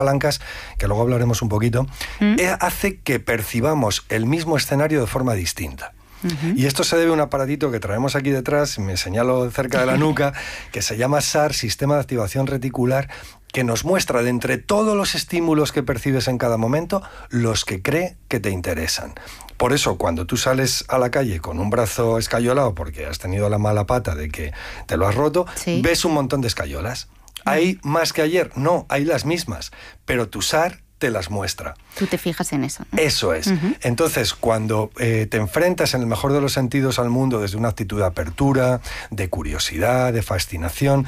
palancas, que luego hablaremos un poquito, hace que percibamos el mismo escenario de forma distinta. Y esto se debe a un aparatito que traemos aquí detrás, me señalo cerca de la nuca, que se llama SAR, Sistema de Activación Reticular, que nos muestra de entre todos los estímulos que percibes en cada momento, los que cree que te interesan. Por eso, cuando tú sales a la calle con un brazo escayolado porque has tenido la mala pata de que te lo has roto, ves un montón de escayolas. ¿Hay más que ayer? No, hay las mismas, pero tu SAR te las muestra. Tú te fijas en eso, ¿no? Eso es. Entonces, cuando te enfrentas en el mejor de los sentidos al mundo desde una actitud de apertura, de curiosidad, de fascinación,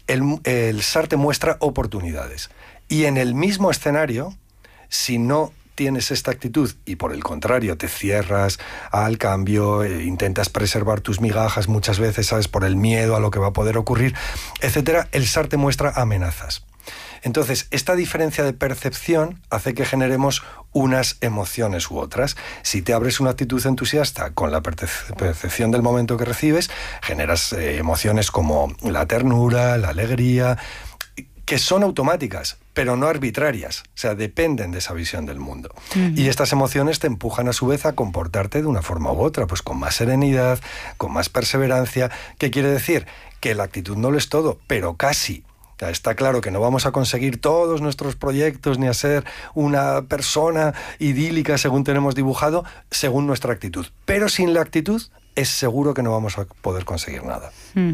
el SAR te muestra oportunidades. Y en el mismo escenario, si no tienes esta actitud y por el contrario te cierras al cambio, intentas preservar tus migajas muchas veces, ¿sabes?, por el miedo a lo que va a poder ocurrir, etcétera, el SAR te muestra amenazas. Entonces, esta diferencia de percepción hace que generemos unas emociones u otras. Si te abres una actitud entusiasta con la percepción del momento que recibes, generas emociones como la ternura, la alegría, que son automáticas, pero no arbitrarias, o sea, dependen de esa visión del mundo. Y estas emociones te empujan a su vez a comportarte de una forma u otra, pues con más serenidad, con más perseverancia. ¿Qué quiere decir? Que la actitud no lo es todo, pero casi. Está claro que no vamos a conseguir todos nuestros proyectos ni a ser una persona idílica según tenemos dibujado, según nuestra actitud. Pero sin la actitud es seguro que no vamos a poder conseguir nada.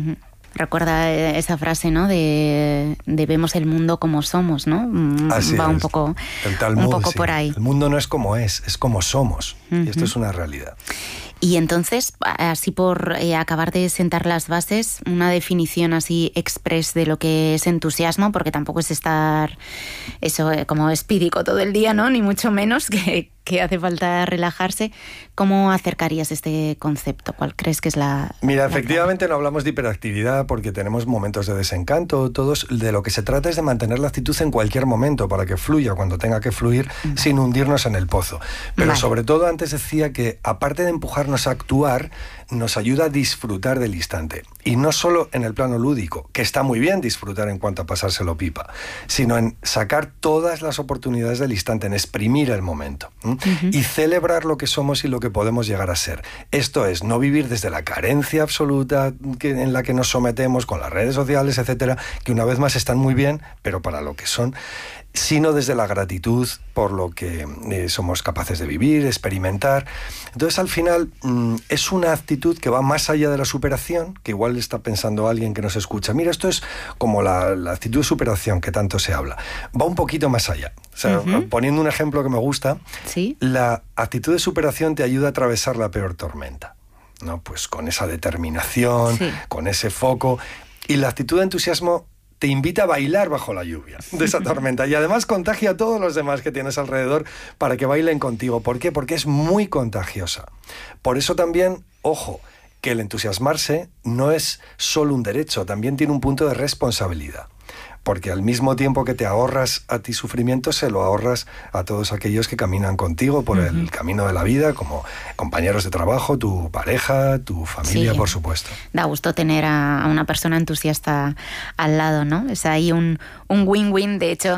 Recuerda esa frase, ¿no? De vemos el mundo como somos, ¿no? Así va es. un poco Sí. por ahí. El mundo no es como es como somos. Y esto es una realidad. Y entonces, así por acabar de sentar las bases, una definición así express de lo que es entusiasmo, porque tampoco es estar eso como espírico todo el día, ¿no? Ni mucho menos, que hace falta relajarse. ¿Cómo acercarías este concepto? ¿Cuál crees que es la... Mira, efectivamente no hablamos de hiperactividad porque tenemos momentos de desencanto, todos. De lo que se trata es de mantener la actitud en cualquier momento para que fluya cuando tenga que fluir, sin hundirnos en el pozo. Pero sobre todo antes decía que aparte de empujarnos a actuar, nos ayuda a disfrutar del instante. Y no solo en el plano lúdico, que está muy bien disfrutar en cuanto a pasárselo pipa, sino en sacar todas las oportunidades del instante, en exprimir el momento. Y celebrar lo que somos y lo que podemos llegar a ser. Esto es, no vivir desde la carencia absoluta en la que nos sometemos con las redes sociales, etcétera, que una vez más están muy bien, pero para lo que son, sino desde la gratitud por lo que somos capaces de vivir, experimentar. Entonces, al final, es una actitud que va más allá de la superación, que igual está pensando alguien que nos escucha. Mira, esto es como la actitud de superación que tanto se habla. Va un poquito más allá. O sea, poniendo un ejemplo que me gusta, ¿sí? La actitud de superación te ayuda a atravesar la peor tormenta, ¿no? Pues con esa determinación, con ese foco. Y la actitud de entusiasmo te invita a bailar bajo la lluvia de esa tormenta y además contagia a todos los demás que tienes alrededor para que bailen contigo. ¿Por qué? Porque es muy contagiosa. Por eso también, ojo, que el entusiasmarse no es solo un derecho, también tiene un punto de responsabilidad. Porque al mismo tiempo que te ahorras a ti sufrimiento, se lo ahorras a todos aquellos que caminan contigo por el camino de la vida, como compañeros de trabajo, tu pareja, tu familia, por supuesto. Da gusto tener a una persona entusiasta al lado, ¿no? Es ahí un win-win. De hecho,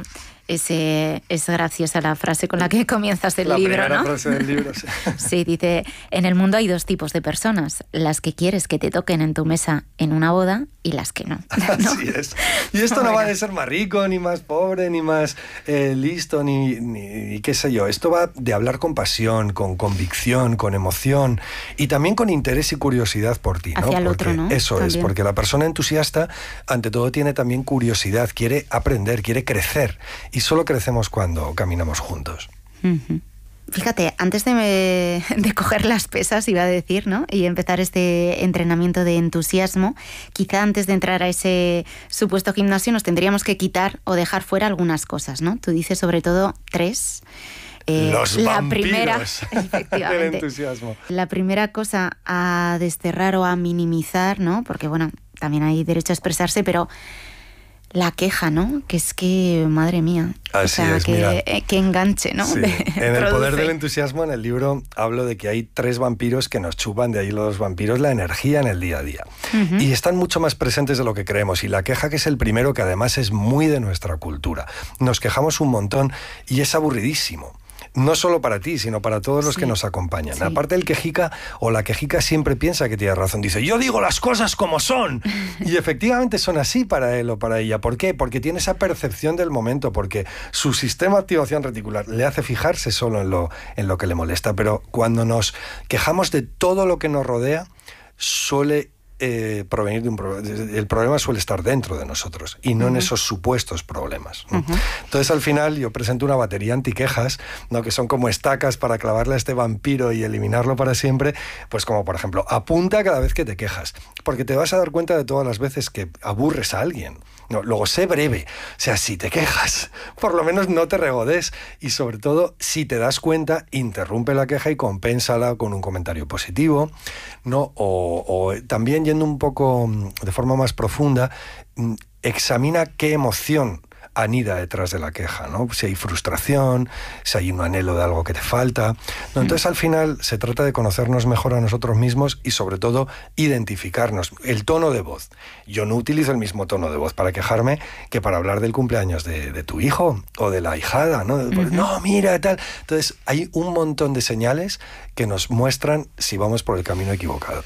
es graciosa la frase con la que comienzas el libro, ¿no? La primera frase del libro, sí. Sí, dice, en el mundo hay dos tipos de personas, las que quieres que te toquen en tu mesa en una boda y las que no. Así es. Y esto no va de ser más rico, ni más pobre, ni más listo, ni qué sé yo. Esto va de hablar con pasión, con convicción, con emoción y también con interés y curiosidad por ti, ¿no? Hacia el otro, ¿no? Eso también. Es, porque la persona entusiasta, ante todo, tiene también curiosidad, quiere aprender, quiere crecer. Y solo crecemos cuando caminamos juntos. Fíjate, antes de coger las pesas, iba a decir, ¿no? Y empezar este entrenamiento de entusiasmo, quizá antes de entrar a ese supuesto gimnasio nos tendríamos que quitar o dejar fuera algunas cosas, ¿no? Tú dices sobre todo 3. Los vampiros primera, efectivamente, del entusiasmo. La primera cosa a desterrar o a minimizar, ¿no? Porque, bueno, también hay derecho a expresarse, pero La queja, ¿no? Que es que, madre mía. Así es, mira. Que enganche, ¿no? Sí. En El poder del entusiasmo, en el libro, hablo de que hay 3 vampiros que nos chupan, de ahí los vampiros, la energía en el día a día. Y están mucho más presentes de lo que creemos. Y la queja, que es el primero, que además es muy de nuestra cultura. Nos quejamos un montón y es aburridísimo. No solo para ti, sino para todos los que nos acompañan. Aparte, el quejica o la quejica siempre piensa que tiene razón. Dice, yo digo las cosas como son. Y efectivamente son así para él o para ella. ¿Por qué? Porque tiene esa percepción del momento, porque su sistema de activación reticular le hace fijarse solo en lo que le molesta. Pero cuando nos quejamos de todo lo que nos rodea, suele provenir de un problema. El problema suele estar dentro de nosotros y no en esos supuestos problemas, ¿no? Entonces, al final, yo presento una batería antiquejas, ¿no? Que son como estacas para clavarle a este vampiro y eliminarlo para siempre. Pues como, por ejemplo, apunta cada vez que te quejas, porque te vas a dar cuenta de todas las veces que aburres a alguien. No, luego, sé breve. O sea, si te quejas, por lo menos no te regodes. Y sobre todo, si te das cuenta, interrumpe la queja y compénsala con un comentario positivo, ¿no? O también, yendo un poco de forma más profunda, examina qué emoción anida detrás de la queja, ¿no? Si hay frustración, si hay un anhelo de algo que te falta, ¿no? Entonces, al final, se trata de conocernos mejor a nosotros mismos y, sobre todo, identificarnos. El tono de voz. Yo no utilizo el mismo tono de voz para quejarme que para hablar del cumpleaños de tu hijo o de la ahijada, ¿no? No, mira, tal. Entonces, hay un montón de señales que nos muestran si vamos por el camino equivocado.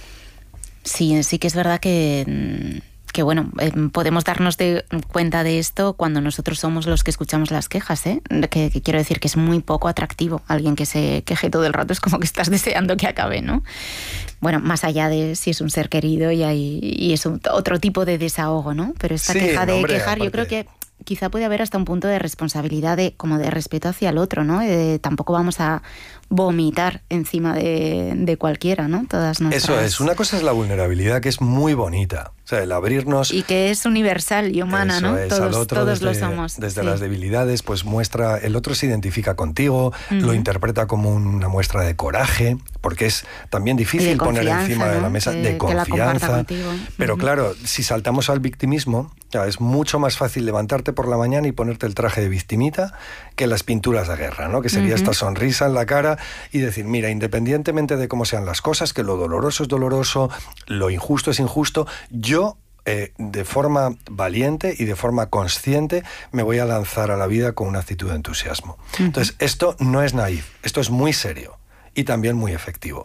Sí, sí que es verdad que bueno, podemos darnos cuenta de esto cuando nosotros somos los que escuchamos las quejas, ¿eh? Que quiero decir que es muy poco atractivo. Alguien que se queje todo el rato es como que estás deseando que acabe, ¿no? Bueno, más allá de si es un ser querido y es otro tipo de desahogo, ¿no? Pero esta queja de quejar, aparte, yo creo que quizá puede haber hasta un punto de responsabilidad, como de respeto hacia el otro, ¿no? Tampoco vamos a vomitar encima de cualquiera, ¿no? Todas nuestras... Eso es. Una cosa es la vulnerabilidad, que es muy bonita. O sea, el abrirnos... Y que es universal y humana, eso, ¿no? Es, todos lo somos. Desde las debilidades, pues muestra... El otro se identifica contigo, lo interpreta como una muestra de coraje, porque es también difícil poner encima, ¿no?, de la mesa, de confianza. Pero claro, si saltamos al victimismo, ya, es mucho más fácil levantarte por la mañana y ponerte el traje de victimita que las pinturas de guerra, ¿no? Que sería esta sonrisa en la cara y decir, mira, independientemente de cómo sean las cosas, que lo doloroso es doloroso, lo injusto es injusto, yo de forma valiente y de forma consciente me voy a lanzar a la vida con una actitud de entusiasmo. Entonces, esto no es naif, esto es muy serio y también muy efectivo.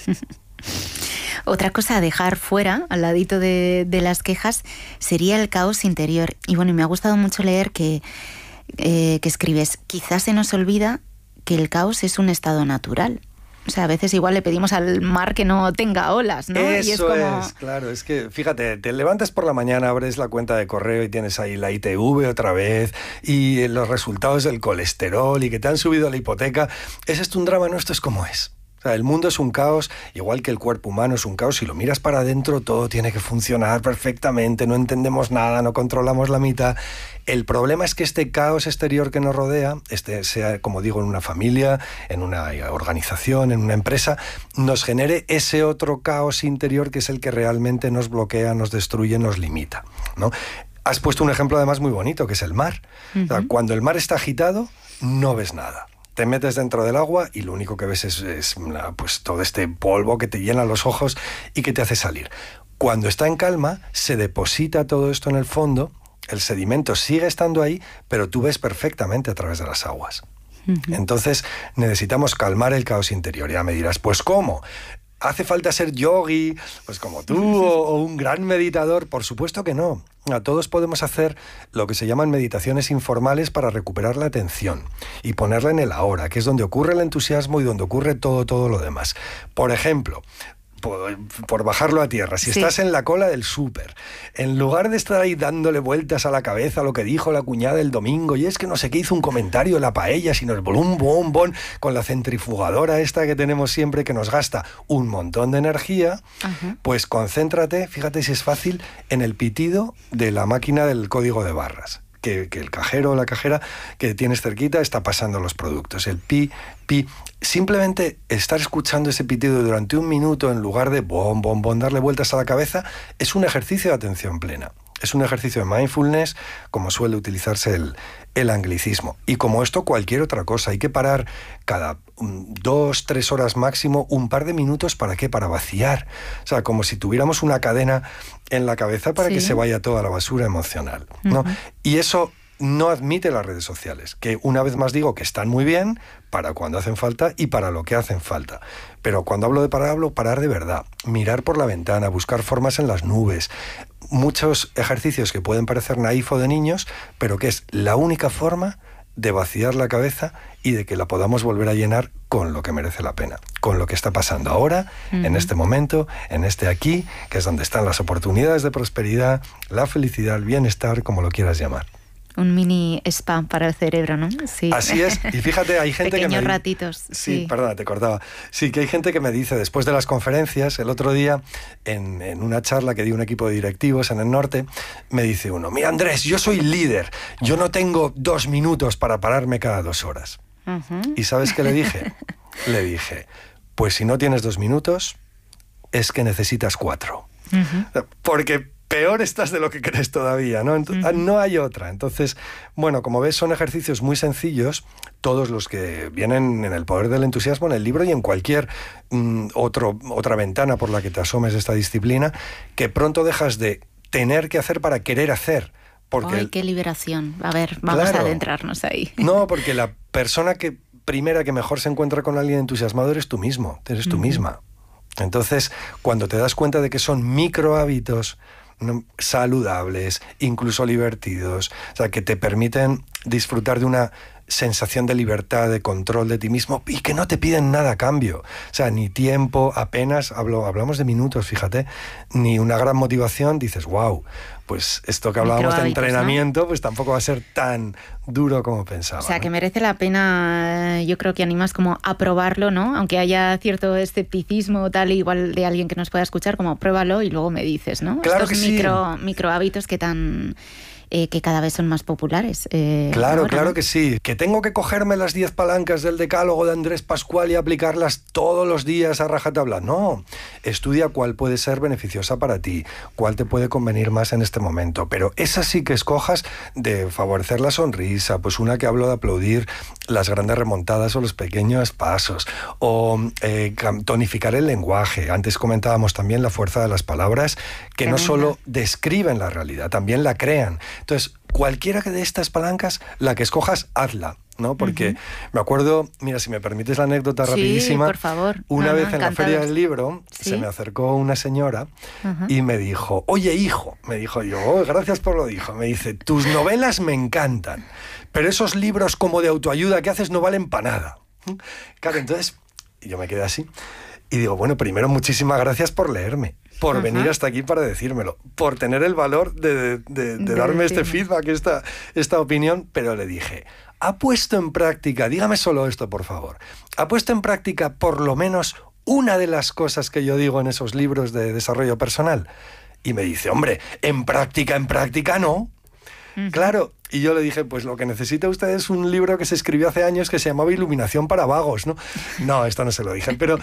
Otra cosa a dejar fuera, al ladito de las quejas, sería el caos interior. Y bueno, me ha gustado mucho leer que escribes, quizás se nos olvida que el caos es un estado natural. O sea, a veces igual le pedimos al mar que no tenga olas, ¿no? Eso y es como... claro. Es que, fíjate, te levantas por la mañana, abres la cuenta de correo y tienes ahí la ITV otra vez y los resultados del colesterol y que te han subido la hipoteca. ¿Es esto un drama? No, esto es como es. O sea, el mundo es un caos, igual que el cuerpo humano es un caos. Si lo miras para adentro, todo tiene que funcionar perfectamente, no entendemos nada, no controlamos la mitad. El problema es que este caos exterior que nos rodea, sea, como digo, en una familia, en una organización, en una empresa, nos genere ese otro caos interior que es el que realmente nos bloquea, nos destruye, nos limita, ¿no? Has puesto un ejemplo además muy bonito, que es el mar. O sea, cuando el mar está agitado, no ves nada. Te metes dentro del agua y lo único que ves es pues todo este polvo que te llena los ojos y que te hace salir. Cuando está en calma, se deposita todo esto en el fondo, el sedimento sigue estando ahí, pero tú ves perfectamente a través de las aguas. Entonces, necesitamos calmar el caos interior. Ya me dirás, ¿pues cómo? ¿Hace falta ser yogui, pues como tú, o un gran meditador? Por supuesto que no. Todos podemos hacer lo que se llaman meditaciones informales para recuperar la atención y ponerla en el ahora, que es donde ocurre el entusiasmo y donde ocurre todo lo demás. Por ejemplo, por bajarlo a tierra, si estás en la cola del súper, en lugar de estar ahí dándole vueltas a la cabeza a lo que dijo la cuñada el domingo, y es que no sé qué hizo un comentario de la paella, sino el bom, con la centrifugadora esta que tenemos siempre que nos gasta un montón de energía, pues concéntrate, fíjate si es fácil, en el pitido de la máquina del código de barras. Que el cajero o la cajera que tienes cerquita está pasando los productos. El pi. Simplemente estar escuchando ese pitido durante un minuto en lugar de darle vueltas a la cabeza es un ejercicio de atención plena. Es un ejercicio de mindfulness, como suele utilizarse el anglicismo. Y como esto, cualquier otra cosa. Hay que parar cada 2-3 horas máximo, un par de minutos, ¿para qué? Para vaciar. O sea, como si tuviéramos una cadena en la cabeza para que se vaya toda la basura emocional, ¿no? Y eso no admite las redes sociales, que una vez más digo que están muy bien para cuando hacen falta y para lo que hacen falta. Pero cuando hablo de parar, hablo parar de verdad. Mirar por la ventana, buscar formas en las nubes. Muchos ejercicios que pueden parecer naif o de niños, pero que es la única forma de vaciar la cabeza y de que la podamos volver a llenar con lo que merece la pena, con lo que está pasando ahora, en este momento, en este aquí, que es donde están las oportunidades de prosperidad, la felicidad, el bienestar, como lo quieras llamar. Un mini spa para el cerebro, ¿no? Sí. Así es. Y fíjate, hay gente pequeños que me... ratitos. Sí, perdona, te cortaba. Sí, que hay gente que me dice, después de las conferencias, el otro día, en una charla que di a un equipo de directivos en el norte, me dice uno, mira Andrés, yo soy líder, yo no tengo 2 minutos para pararme cada 2 horas. ¿Y sabes qué le dije? Le dije, pues si no tienes 2 minutos, es que necesitas 4. Porque peor estás de lo que crees todavía, ¿no? No hay otra. Entonces, bueno, como ves, son ejercicios muy sencillos, todos los que vienen en El poder del entusiasmo, en el libro y en cualquier otra ventana por la que te asomes esta disciplina, que pronto dejas de tener que hacer para querer hacer. Porque ¡ay, qué liberación! A ver, vamos a adentrarnos ahí. No, porque la persona primera que mejor se encuentra con alguien entusiasmado eres tú mismo, eres tú misma. Entonces, cuando te das cuenta de que son micro hábitos saludables, incluso divertidos, o sea, que te permiten disfrutar de una sensación de libertad, de control de ti mismo y que no te piden nada a cambio. O sea, ni tiempo, apenas, hablamos de minutos, fíjate, ni una gran motivación, dices, wow, pues esto que hablábamos de entrenamiento, ¿no? Pues tampoco va a ser tan duro como pensaba. O sea, que merece la pena, yo creo que animas como a probarlo, ¿no? Aunque haya cierto escepticismo tal, igual de alguien que nos pueda escuchar, como pruébalo y luego me dices, ¿no? Claro. Estos que micro hábitos que cada vez son más populares. Claro, ahora, claro ¿no? que sí. Que tengo que cogerme las 10 palancas del decálogo de Andrés Pascual y aplicarlas todos los días a rajatabla. No, estudia cuál puede ser beneficiosa para ti, cuál te puede convenir más en este momento. Pero esa sí que escojas de favorecer la sonrisa, pues una que hablo de aplaudir las grandes remontadas o los pequeños pasos, o tonificar el lenguaje. Antes comentábamos también la fuerza de las palabras, que no solo describen la realidad, también la crean. Entonces, cualquiera de estas palancas, la que escojas, hazla, ¿no? Porque me acuerdo, mira, si me permites la anécdota rapidísima. Por favor. Una vez en la Feria del Libro, se me acercó una señora y me dijo, oye, hijo, me dijo yo, oh, gracias por lo dijo, me dice, tus novelas me encantan, pero esos libros como de autoayuda que haces no valen para nada. Claro, entonces, yo me quedé así y digo, bueno, primero, muchísimas gracias por leerme, por venir hasta aquí para decírmelo, por tener el valor de darme este feedback, esta opinión, pero le dije, ¿ha puesto en práctica, dígame solo esto por favor, ha puesto en práctica por lo menos una de las cosas que yo digo en esos libros de desarrollo personal? Y me dice, hombre, en práctica no. Claro, y yo le dije, pues lo que necesita usted es un libro que se escribió hace años que se llamaba Iluminación para vagos, ¿no? No, esto no se lo dije, pero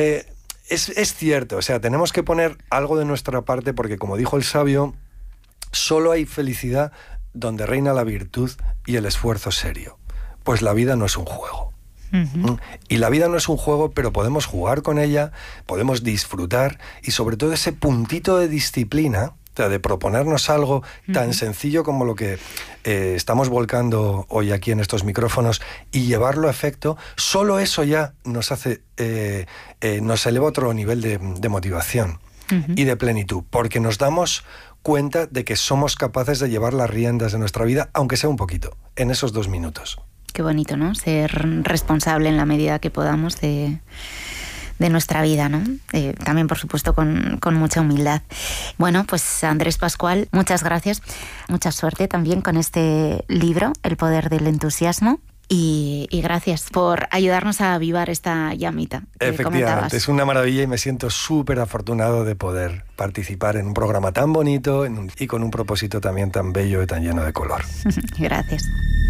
es cierto, o sea, tenemos que poner algo de nuestra parte porque, como dijo el sabio, solo hay felicidad donde reina la virtud y el esfuerzo serio. Pues la vida no es un juego. Y la vida no es un juego, pero podemos jugar con ella, podemos disfrutar y sobre todo ese puntito de disciplina, de proponernos algo tan sencillo como lo que estamos volcando hoy aquí en estos micrófonos y llevarlo a efecto, solo eso ya nos hace, nos eleva a otro nivel de motivación y de plenitud, porque nos damos cuenta de que somos capaces de llevar las riendas de nuestra vida, aunque sea un poquito, en esos 2 minutos. Qué bonito, ¿no? Ser responsable en la medida que podamos de nuestra vida, ¿no? También, por supuesto, con mucha humildad. Bueno, pues Andrés Pascual, muchas gracias. Mucha suerte también con este libro, El poder del entusiasmo. Y gracias por ayudarnos a avivar esta llamita que Efectivamente, comentabas. es una maravilla y me siento súper afortunado de poder participar en un programa tan bonito y con un propósito también tan bello y tan lleno de color. Gracias.